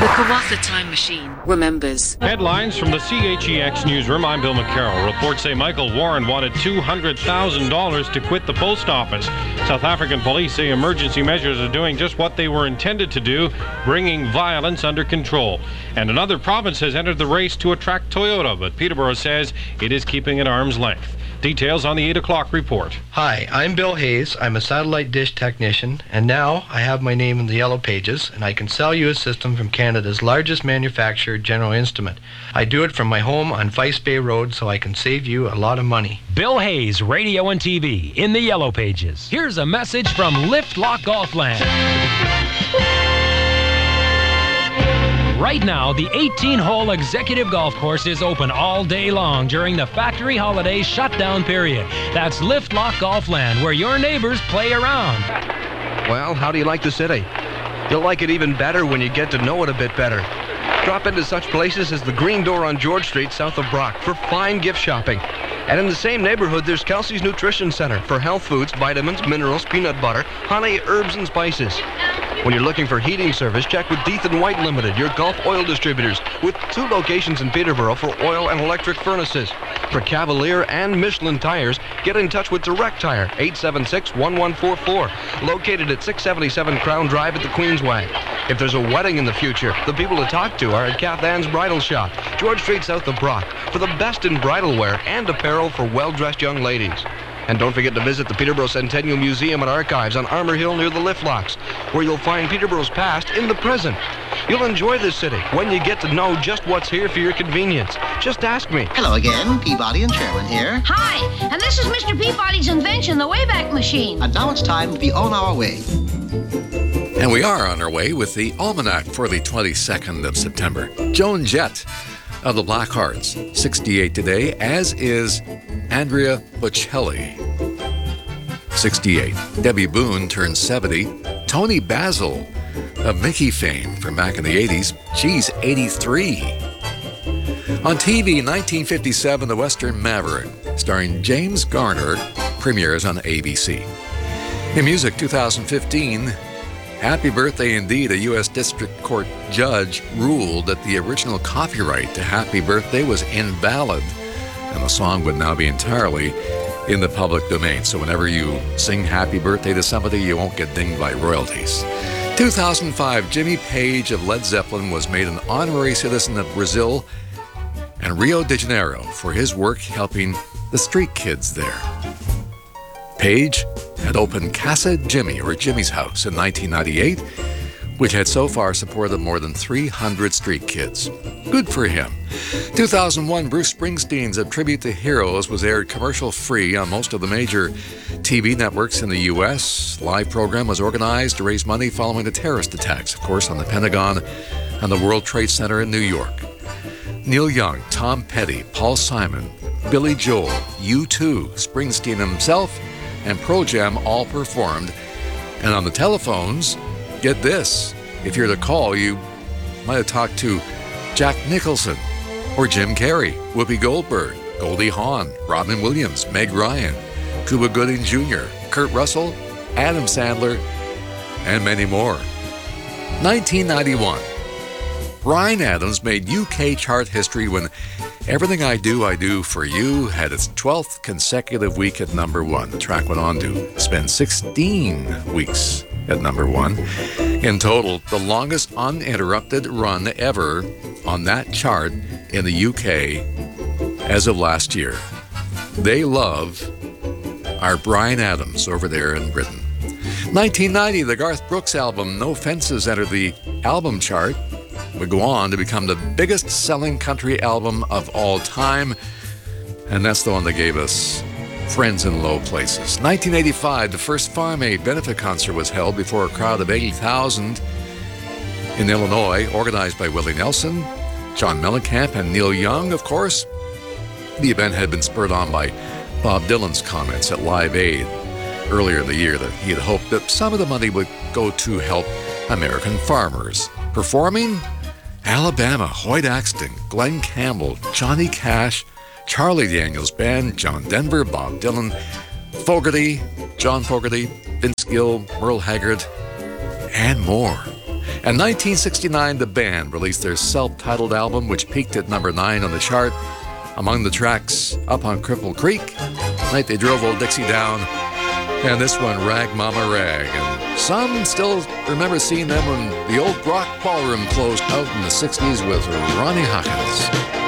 Kawatha Time Machine remembers. Headlines from the CHEX newsroom. I'm Bill McCarroll. Reports say Michael Warren wanted $200,000 to quit the post office. South African police say emergency measures are doing just what they were intended to do, bringing violence under control. And another province has entered the race to attract Toyota, but Peterborough says it is keeping at arm's length. Details on the 8 o'clock report. Hi, I'm Bill Hayes. I'm a satellite dish technician, and now I have my name in the Yellow Pages, and I can sell you a system from Canada's largest manufacturer, General Instrument. I do it from my home on Vice Bay Road, so I can save you a lot of money. Bill Hayes, Radio and TV, in the Yellow Pages. Here's a message from Lift Lock Golfland. Right now, the 18-hole executive golf course is open all day long during the factory holiday shutdown period. That's Lift Lock Golfland, where your neighbors play around. Well, how do you like the city? You'll like it even better when you get to know it a bit better. Drop into such places as the Green Door on George Street south of Brock for fine gift shopping. And in the same neighborhood, there's Kelsey's Nutrition Center for health foods, vitamins, minerals, peanut butter, honey, herbs, and spices. When you're looking for heating service, check with Death & White Limited, your Gulf oil distributors, with 2 locations in Peterborough for oil and electric furnaces. For Cavalier and Michelin tires, get in touch with Direct Tire, 876-1144, located at 677 Crown Drive at the Queensway. If there's a wedding in the future, the people to talk to are at Kath Ann's Bridal Shop, George Street south of Brock, for the best in bridal wear and apparel for well-dressed young ladies. And don't forget to visit the Peterborough Centennial Museum and Archives on Armour Hill near the lift locks, where you'll find Peterborough's past in the present. You'll enjoy this city when you get to know just what's here for your convenience. Just ask me. Hello again, Peabody and Sherwin here. Hi, and this is Mr. Peabody's invention, the Wayback Machine. And now it's time to be on our way. And we are on our way with the almanac for the 22nd of September. Joan Jett of the Blackhearts, 68 today, as is Andrea Bocelli, 68. Debbie Boone turns 70. Tony Basil of Mickey fame from back in the 80s, she's 83. On TV, 1957, The Western Maverick, starring James Garner, premieres on ABC. In music, 2015, Happy Birthday Indeed, a U.S. District Court judge ruled that the original copyright to Happy Birthday was invalid, and the song would now be entirely in the public domain. So whenever you sing Happy Birthday to somebody, you won't get dinged by royalties. 2005, Jimmy Page of Led Zeppelin was made an honorary citizen of Brazil and Rio de Janeiro for his work helping the street kids there. Page had opened Casa Jimmy, or Jimmy's House, in 1998, which had so far supported more than 300 street kids. Good for him. 2001, Bruce Springsteen's A Tribute to Heroes was aired commercial-free on most of the major TV networks in the U.S. Live program was organized to raise money following the terrorist attacks, of course, on the Pentagon and the World Trade Center in New York. Neil Young, Tom Petty, Paul Simon, Billy Joel, U2, Springsteen himself, and Pearl Jam all performed. And on the telephones, get this, if you're to call, you might have talked to Jack Nicholson or Jim Carrey, Whoopi Goldberg, Goldie Hawn, Robin Williams, Meg Ryan, Cuba Gooding Jr., Kurt Russell, Adam Sandler, and many more. 1991. Bryan Adams made UK chart history when Everything I Do For You had its 12th consecutive week at number 1. The track went on to spend 16 weeks at number 1. In total, the longest uninterrupted run ever on that chart in the UK as of last year. They love our Bryan Adams over there in Britain. 1990, the Garth Brooks album No Fences entered the album chart, would go on to become the biggest selling country album of all time, and that's the one that gave us Friends in Low Places. 1985, the first Farm Aid benefit concert was held before a crowd of 80,000 in Illinois, organized by Willie Nelson, John Mellencamp, and Neil Young, of course. The event had been spurred on by Bob Dylan's comments at Live Aid earlier in the year that he had hoped that some of the money would go to help American farmers. Performing, Alabama, Hoyt Axton, Glenn Campbell, Johnny Cash, Charlie Daniels Band, John Denver, Bob Dylan, Fogerty, John Fogerty, Vince Gill, Merle Haggard, and more. In 1969, the band released their self-titled album, which peaked at number 9 on the chart. Among the tracks, Up on Cripple Creek, Night They Drove Old Dixie Down, and this one, Rag Mama Rag. And some still remember seeing them when the old Rock Ballroom closed out in the 60s with Ronnie Hawkins.